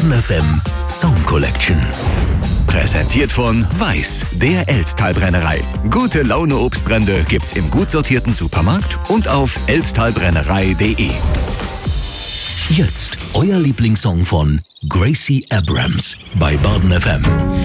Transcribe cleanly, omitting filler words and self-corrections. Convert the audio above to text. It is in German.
Baden FM Song Collection. Präsentiert von Weiß, der Elsttalbrennerei. Gute Laune Obstbrände gibt's im gut sortierten Supermarkt und auf elsttalbrennerei.de. Jetzt euer Lieblingssong von Gracie Abrams bei Baden FM.